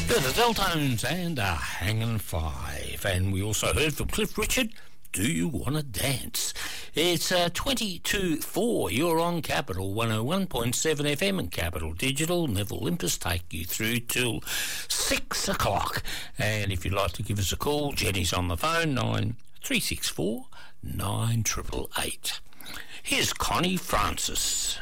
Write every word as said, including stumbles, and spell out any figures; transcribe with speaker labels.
Speaker 1: They're the Deltones and uh, Hanging Five. And we also heard from Cliff Richard, Do You Wanna Dance? It's uh, twenty-two four. You're on Capital one oh one point seven F M and Capital Digital. Neville Limpus take you through till six o'clock. And if you'd like to give us a call, Jenny's on the phone, nine three six four nine eight eight eight. Here's Connie Francis.